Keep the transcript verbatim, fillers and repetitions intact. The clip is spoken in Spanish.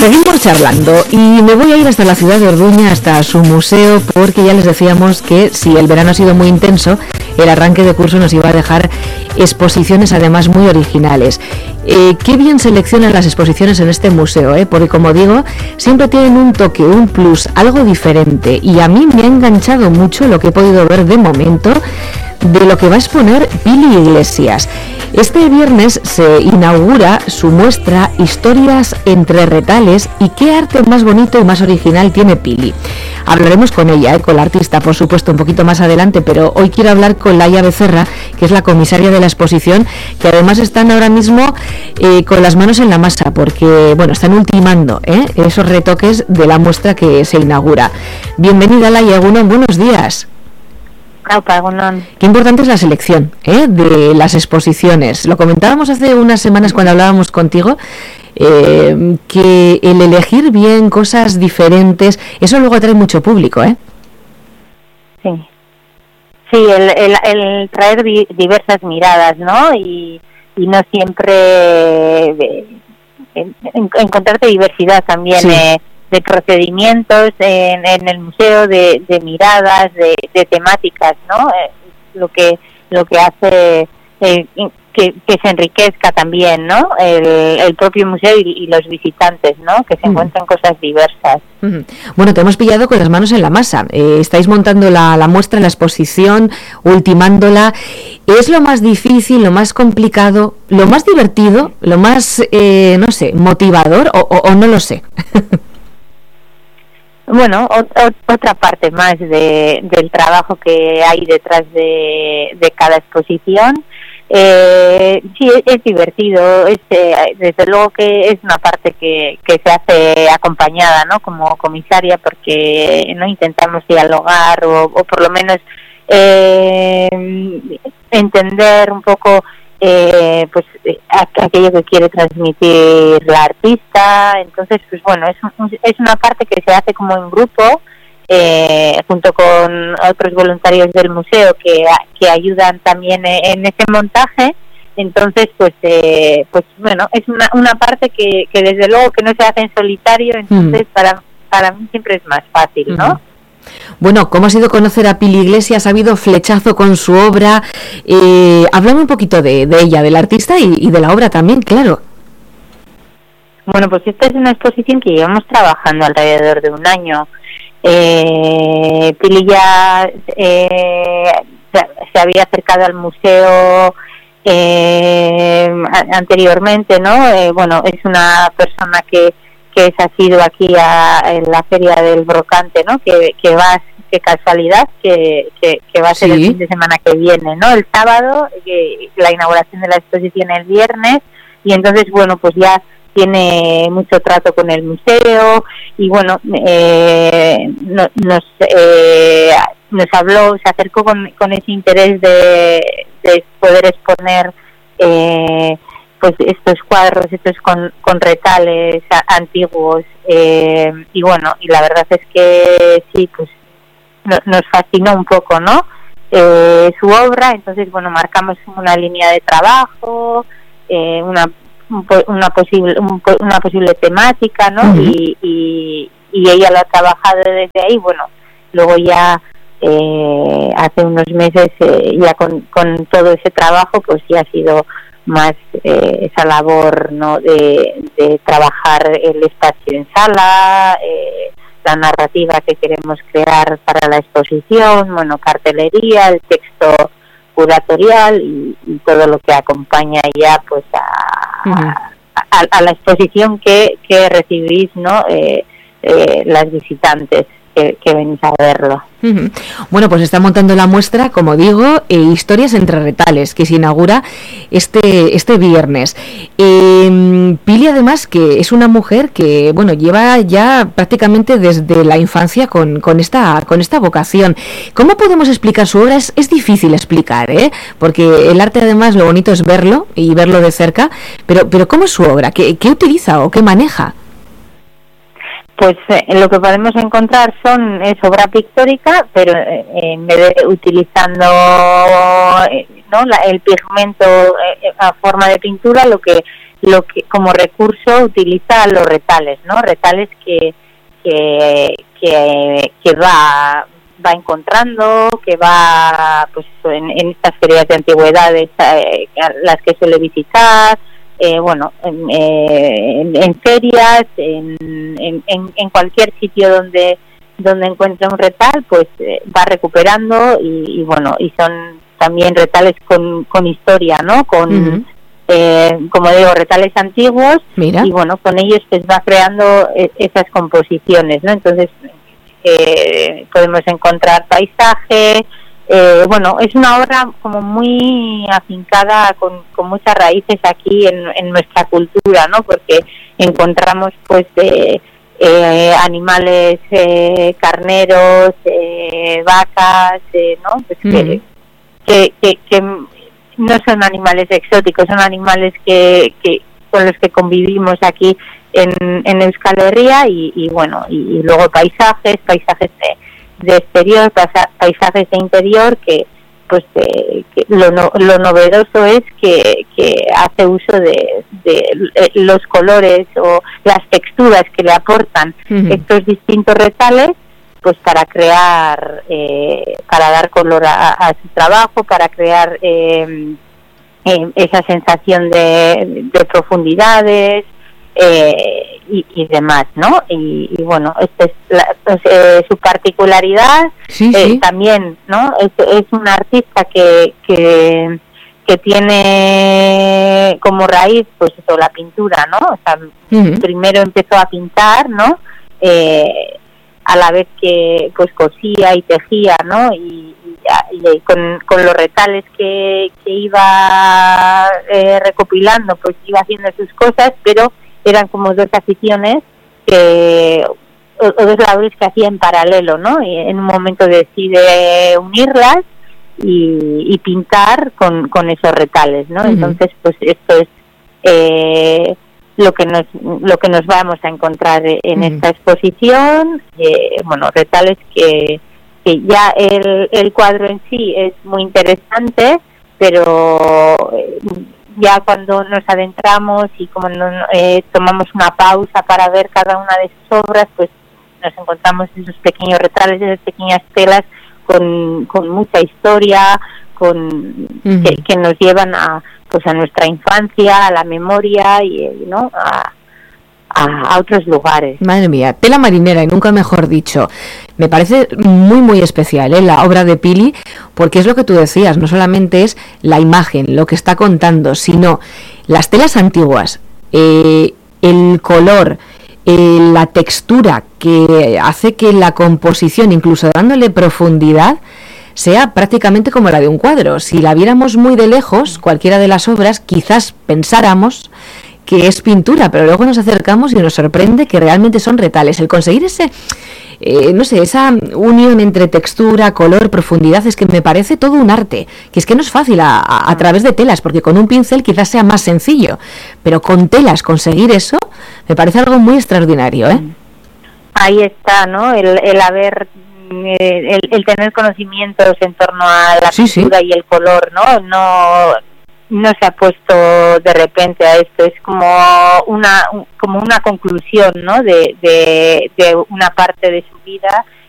Seguimos charlando y me voy a ir hasta la ciudad de Orduña, hasta su museo, porque ya les decíamos que si el verano ha sido muy intenso, el arranque de curso nos iba a dejar exposiciones además muy originales. Eh, qué bien seleccionan las exposiciones en este museo, ¿eh? Porque como digo, siempre tienen un toque, un plus, algo diferente, y a mí me ha enganchado mucho lo que he podido ver de momento de lo que va a exponer Pili Iglesias. Este viernes se inaugura su muestra Historias entre retales y qué arte más bonito y más original tiene Pili. Hablaremos con ella, ¿eh? Con la artista, por supuesto, un poquito más adelante, pero hoy quiero hablar con Laia Becerra, que es la comisaria de la exposición, que además están ahora mismo eh, con las manos en la masa, porque bueno, están ultimando ¿eh? esos retoques de la muestra que se inaugura. Bienvenida, Laia, Egunon, buenos días. Qué importante es la selección ¿eh? de las exposiciones. Lo comentábamos hace unas semanas cuando hablábamos contigo, eh, que el elegir bien cosas diferentes, eso luego atrae mucho público, ¿eh? Sí, sí, el, el, el traer di, diversas miradas, ¿no? Y, y no siempre eh, en, en, encontrarte diversidad también. Sí. Eh, de procedimientos en, en el museo, de, de miradas, de, de temáticas, ¿no? Eh, lo que lo que hace eh, que, que se enriquezca también, ¿no? El, el propio museo y, y los visitantes, ¿no? Que se uh-huh. encuentren cosas diversas. Uh-huh. Bueno, te hemos pillado con las manos en la masa. Eh, estáis montando la, la muestra, la exposición, ultimándola. ¿Es lo más difícil, lo más complicado, lo más divertido, lo más, eh, no sé, motivador o, o, o no lo sé? Bueno, o, o, otra parte más de, del trabajo que hay detrás de, de cada exposición. Eh, sí, es, es divertido, es, eh, desde luego que es una parte que, que se hace acompañada, ¿no? Como comisaria, porque no intentamos dialogar o, o por lo menos eh, entender un poco Eh, pues eh, aquello que quiere transmitir la artista. Entonces pues bueno, es, un, es una parte que se hace como en grupo eh, junto con otros voluntarios del museo que, que ayudan también en ese montaje. Entonces pues eh, pues bueno, es una, una parte que, que desde luego que no se hace en solitario. Entonces mm. para, para mí siempre es más fácil, ¿no? Mm. Bueno, ¿cómo ha sido conocer a Pili Iglesias? ¿Ha habido flechazo con su obra? Eh, háblame un poquito de, de ella, del artista y, y de la obra también, claro. Bueno, pues esta es una exposición que llevamos trabajando alrededor de un año. Eh, Pili ya eh, se había acercado al museo eh, anteriormente, ¿no? Eh, bueno, es una persona que que es asiduo aquí a, en la feria del Brocante, ¿no? Que, que va, qué casualidad, que, que, que va a ser sí. el fin de semana que viene, ¿no? El sábado, que, la inauguración de la exposición el viernes, y entonces, bueno, pues ya tiene mucho trato con el museo, y bueno, eh, no, nos eh, nos habló, se acercó con, con ese interés de, de poder exponer eh, pues estos cuadros estos con, con retales a, antiguos eh, y bueno, y la verdad es que sí, pues no, nos fascinó un poco, ¿no? Eh, su obra. Entonces bueno, marcamos una línea de trabajo, eh, una una posible un, una posible temática, ¿no? Uh-huh. y, y, y ella lo ha trabajado desde ahí. Bueno, luego ya eh, hace unos meses eh, ya con, con todo ese trabajo pues ya ha sido más eh, esa labor, ¿no? de, de trabajar el espacio en sala, eh, la narrativa que queremos crear para la exposición, bueno, cartelería, el texto curatorial y, y todo lo que acompaña ya pues a, uh-huh. a, a, a la exposición que, que recibís, ¿no? Eh, eh, las visitantes que, que venís a verlo. Uh-huh. Bueno, pues está montando la muestra, como digo, eh, Historias entre retales, que se inaugura este este viernes. Eh, Pili, además, que es una mujer que, bueno, lleva ya prácticamente desde la infancia con, con esta con esta vocación. ¿Cómo podemos explicar su obra? Es, es difícil explicar, ¿eh? Porque el arte, además, lo bonito es verlo y verlo de cerca, pero pero ¿cómo es su obra? ¿Qué, qué utiliza o qué maneja? Pues eh, lo que podemos encontrar son es obra pictórica, pero eh, en vez de utilizando eh, ¿no? la, el pigmento eh, a forma de pintura, lo que lo que como recurso utiliza los retales, ¿no? Retales que que que, que va va encontrando, que va pues en, en estas ferias de antigüedades eh, las que suele visitar, eh, bueno, en, eh, en, en ferias, en, en, en cualquier sitio donde donde encuentra un retal, pues eh, va recuperando y, y bueno, y son también retales con, con historia, ¿no? Con uh-huh. eh, como digo, retales antiguos. Mira. Y bueno, con ellos pues va creando eh, esas composiciones, ¿no? Entonces eh, podemos encontrar paisaje, eh, bueno, es una obra como muy afincada con, con muchas raíces aquí en, en nuestra cultura, ¿no? Porque encontramos pues de eh, animales, eh, carneros, eh, vacas, eh, ¿no? Pues mm. que, que, que, que no son animales exóticos, son animales que, que con los que convivimos aquí en, en Euskal Herria y, y bueno, y, y luego paisajes, paisajes de, de exterior, paisajes de interior que pues eh, que lo, no, lo novedoso es que, que hace uso de, de los colores o las texturas que le aportan uh-huh. estos distintos retales pues para crear, eh, para dar color a, a su trabajo, para crear eh, eh, esa sensación de, de profundidades eh, y, y demás, ¿no? Y, y bueno, esta es la, pues, eh, su particularidad. Sí, eh, sí. También, ¿no? Es, es un artista que, que que tiene como raíz, pues eso, la pintura, ¿no? O sea, uh-huh. primero empezó a pintar, ¿no? Eh, a la vez que pues cosía y tejía, ¿no? Y, y, y con, con los retales que, que iba eh, recopilando, pues iba haciendo sus cosas, pero eran como dos aficiones que o, o dos labores que hacía en paralelo, ¿no? Y en un momento decide unirlas y, y pintar con, con esos retales, ¿no? Uh-huh. Entonces, pues esto es eh, lo que nos lo que nos vamos a encontrar en uh-huh. esta exposición, eh, bueno, retales que, que ya el, el cuadro en sí es muy interesante, pero eh, ya cuando nos adentramos y como no, eh, tomamos una pausa para ver cada una de sus obras, pues nos encontramos esos pequeños retales, esas pequeñas telas con, con mucha historia, con uh-huh. que, que nos llevan a pues a nuestra infancia, a la memoria y no a, a, a otros lugares. Madre mía, tela marinera y nunca mejor dicho. Me parece muy muy especial ¿eh? La obra de Pili, porque es lo que tú decías, no solamente es la imagen, lo que está contando, sino las telas antiguas, eh, el color, eh, la textura que hace que la composición, incluso dándole profundidad, sea prácticamente como la de un cuadro. Si la viéramos muy de lejos, cualquiera de las obras, quizás pensáramos que es pintura, pero luego nos acercamos y nos sorprende que realmente son retales. El conseguir ese, eh, no sé, esa unión entre textura, color, profundidad, es que me parece todo un arte, que es que no es fácil a, a, a través de telas, porque con un pincel quizás sea más sencillo, pero con telas conseguir eso me parece algo muy extraordinario, ¿eh? Ahí está, ¿no? El, el haber... El, el tener conocimientos en torno a la sí, pintura sí. y el color, ¿no? No no se ha puesto de repente a esto, es como una como una conclusión, ¿no? De, de, de una parte de su vida